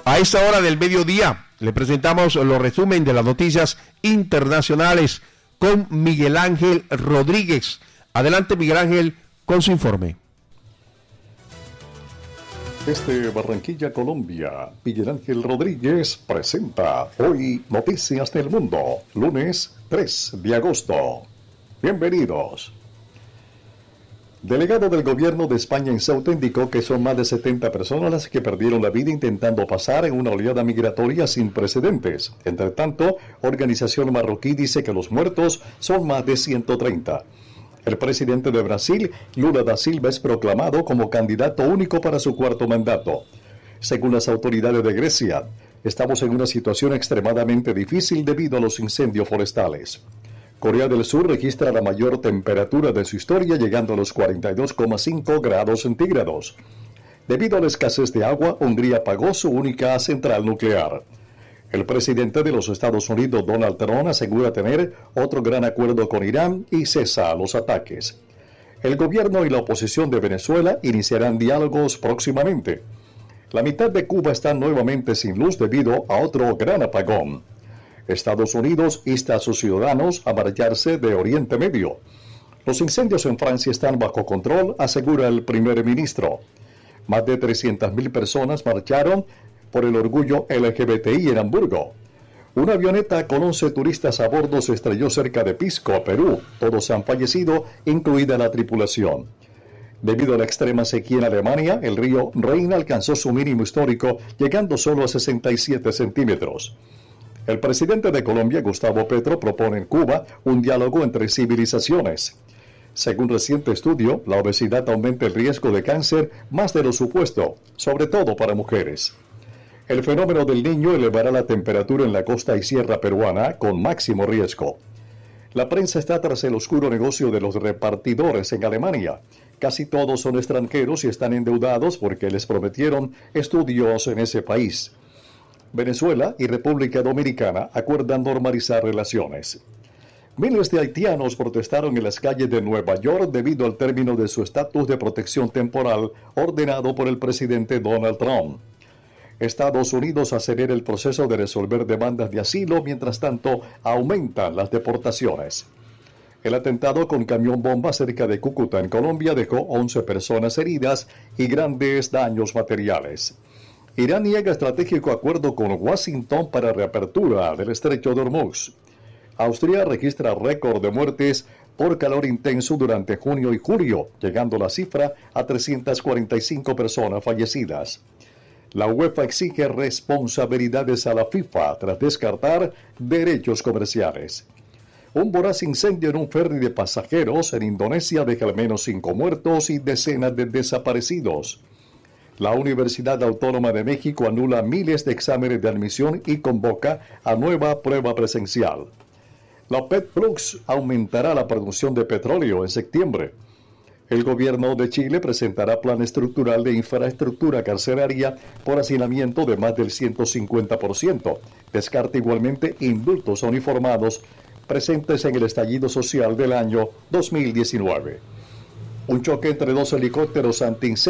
A esta hora del mediodía le presentamos los resumen de las noticias internacionales con Miguel Ángel Rodríguez. Adelante, Miguel Ángel, con su informe. Desde Barranquilla, Colombia, Miguel Ángel Rodríguez presenta hoy Noticias del Mundo, lunes 3 de agosto. Bienvenidos. Delegado del gobierno de España en Ceuta indicó que son más de 70 personas las que perdieron la vida intentando pasar en una oleada migratoria sin precedentes. Entre tanto, organización marroquí dice que los muertos son más de 130. El presidente de Brasil, Lula da Silva, es proclamado como candidato único para su cuarto mandato. Según las autoridades de Grecia, estamos en una situación extremadamente difícil debido a los incendios forestales. Corea del Sur registra la mayor temperatura de su historia, llegando a los 42,5 grados centígrados. Debido a la escasez de agua, Hungría pagó su única central nuclear. El presidente de los Estados Unidos, Donald Trump, asegura tener otro gran acuerdo con Irán y cesa los ataques. El gobierno y la oposición de Venezuela iniciarán diálogos próximamente. La mitad de Cuba está nuevamente sin luz debido a otro gran apagón. Estados Unidos insta a sus ciudadanos a marcharse de Oriente Medio. Los incendios en Francia están bajo control, asegura el primer ministro. Más de 300.000 personas marcharon por el orgullo LGBTI en Hamburgo. Una avioneta con 11 turistas a bordo se estrelló cerca de Pisco, Perú. Todos han fallecido, incluida la tripulación. Debido a la extrema sequía en Alemania, el río Rein alcanzó su mínimo histórico, llegando solo a 67 centímetros. El presidente de Colombia, Gustavo Petro, propone en Cuba un diálogo entre civilizaciones. Según reciente estudio, la obesidad aumenta el riesgo de cáncer más de lo supuesto, sobre todo para mujeres. El fenómeno del Niño elevará la temperatura en la costa y sierra peruana con máximo riesgo. La prensa está tras el oscuro negocio de los repartidores en Alemania. Casi todos son extranjeros y están endeudados porque les prometieron estudios en ese país. Venezuela y República Dominicana acuerdan normalizar relaciones. Miles de haitianos protestaron en las calles de Nueva York debido al término de su estatus de protección temporal ordenado por el presidente Donald Trump. Estados Unidos acelera el proceso de resolver demandas de asilo, mientras tanto aumentan las deportaciones. El atentado con camión bomba cerca de Cúcuta, en Colombia, dejó 11 personas heridas y grandes daños materiales. Irán niega estratégico acuerdo con Washington para reapertura del estrecho de Hormuz. Austria registra récord de muertes por calor intenso durante junio y julio, llegando la cifra a 345 personas fallecidas. La UEFA exige responsabilidades a la FIFA tras descartar derechos comerciales. Un voraz incendio en un ferry de pasajeros en Indonesia deja al menos 5 muertos y decenas de desaparecidos. La Universidad Autónoma de México anula miles de exámenes de admisión y convoca a nueva prueba presencial. La OPEP Plus aumentará la producción de petróleo en septiembre. El gobierno de Chile presentará plan estructural de infraestructura carcelaria por hacinamiento de más del 150%. Descarta igualmente indultos a uniformados presentes en el estallido social del año 2019. Un choque entre dos helicópteros antiincendios